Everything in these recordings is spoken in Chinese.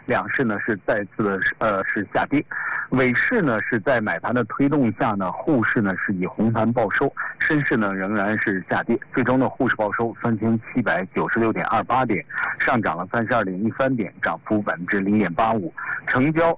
两市呢是再次的是下跌，尾市呢是在买盘的推动下呢，沪市呢是以红盘报收，深市呢仍然是下跌，最终的沪市报收3796.28点，上涨了32.13点，涨幅0.85%，成交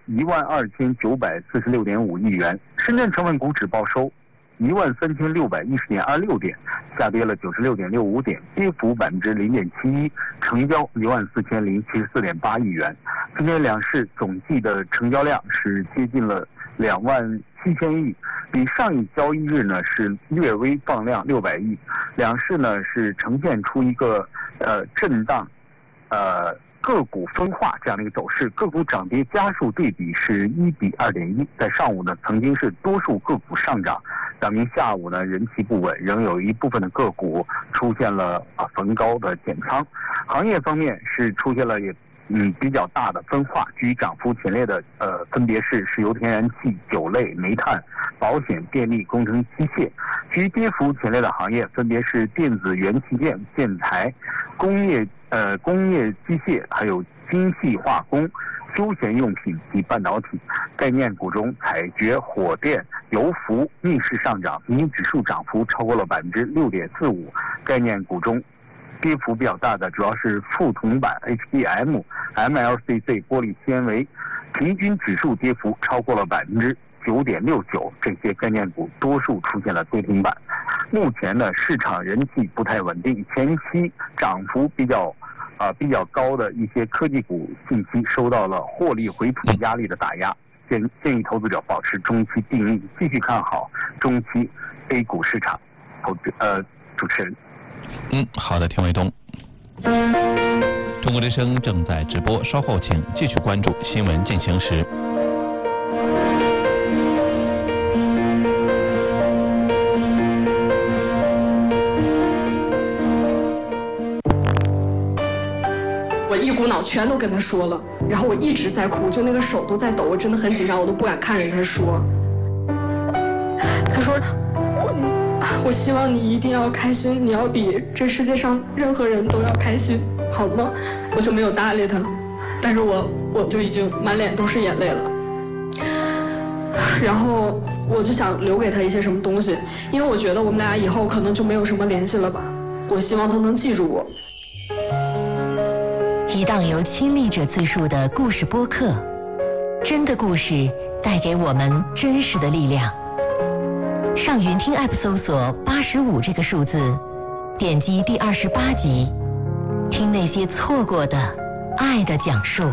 12946.5亿元。深圳成分股指报收13610.26点，下跌了96.65点，跌幅0.71%，成交14074.8亿元。今天两市总计的成交量是接近了27000亿，比上一交易日呢是略微放量600亿。两市呢是呈现出一个震荡个股分化这样的一个走势，个股涨跌家数对比是1:2.1。在上午呢，曾经是多数个股上涨，表明下午呢人气不稳，仍有一部分的个股出现了逢高的减仓。行业方面是出现了比较大的分化，居于涨幅前列的分别是石油天然气、酒类、煤炭、保险、电力、工程机械；居于跌幅前列的行业分别是电子、元器件、建材、工业机械，还有精细化工、休闲用品及半导体。概念股中，采掘、火电、油服逆势上涨，平均指数涨幅超过了6.45%。概念股中跌幅比较大的主要是副铜板、HBM、MLCC 玻璃纤维，平均指数跌幅超过了9.69%，这些概念股多数出现了跌停板。目前呢，市场人气不太稳定，前期涨幅比较高的一些科技股近期受到了获利回吐压力的打压，建议投资者保持中期定力，继续看好中期 A 股市场。主持人。 好的，田卫东。中国之声正在直播，稍后请继续关注新闻进行时。 我一股脑全都跟他说了，然后我一直在哭，就那个手都在抖，我真的很紧张，我都不敢看着他说。他说我希望你一定要开心，你要比这世界上任何人都要开心，好吗？我就没有搭理他，但是我就已经满脸都是眼泪了。然后我就想留给他一些什么东西，因为我觉得我们俩以后可能就没有什么联系了吧。我希望他能记住我。 一档由亲历者自述的故事播客，真的故事带给我们真实的力量。上云听 App 搜索85这个数字，点击第28集，听那些错过的爱的讲述。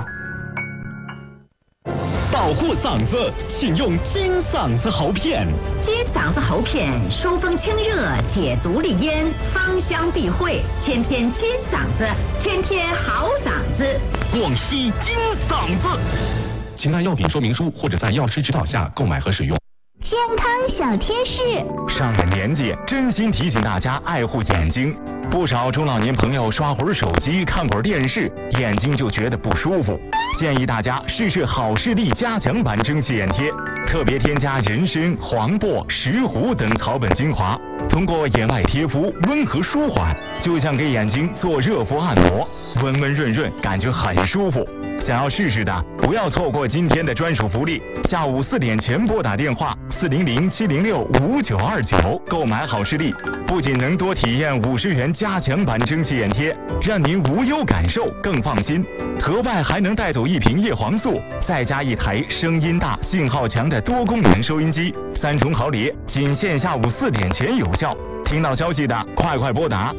保护嗓子，请用金嗓子喉片。 金嗓子喉片疏风清热，解毒利咽，芳香避秽，天天金嗓子，天天好嗓子。 广西金嗓子。请看药品说明书或者在药师指导下购买和使用。 健康小贴士， 上了年纪，真心提醒大家爱护眼睛。不少中老年朋友刷会儿手机、看会儿电视，眼睛就觉得不舒服。建议大家试试好视力加强版蒸汽眼贴，特别添加人参、黄柏、石斛等草本精华，通过眼外贴敷温和舒缓，就像给眼睛做热敷按摩，温温润润，感觉很舒服。想要试试的，不要错过今天的专属福利，下午4点前拨打电话400-706-5929购买好视力，不仅能多体验50元加强版蒸汽眼贴，让您无忧感受，更放心。额外还能带走1瓶叶黄素，再加1台声音大、信号强的多功能收音机，3重好礼，仅限下午4点前有效。听到消息的，快拨打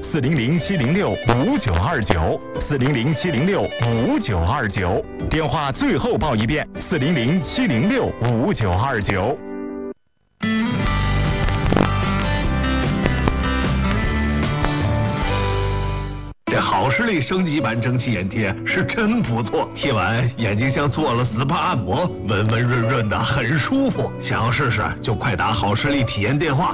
400-706-5929，400-706-5929，电话最后报一遍，400-706-5929。 这好视力升级版蒸汽眼贴是真不错，贴完眼睛像做了 SPA 按摩，温温润润的，很舒服。想要试试就快打好视力体验电话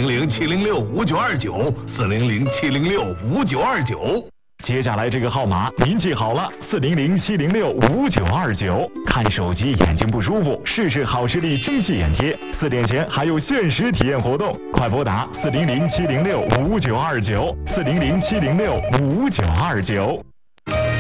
400-706-5929，400-706-5929。 接下来这个号码您记好了，400-706-5929。看手机眼睛不舒服，试试好视力蒸汽眼贴，4点前还有限时体验活动，快拨打400-706-5929，400-706-5929。